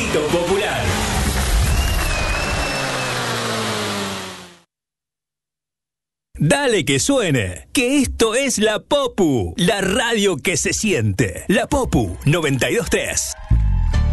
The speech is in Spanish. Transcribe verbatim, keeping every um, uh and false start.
Grito Popular. Dale que suene, que esto es La Popu, la radio que se siente. La Popu noventa y dos punto tres.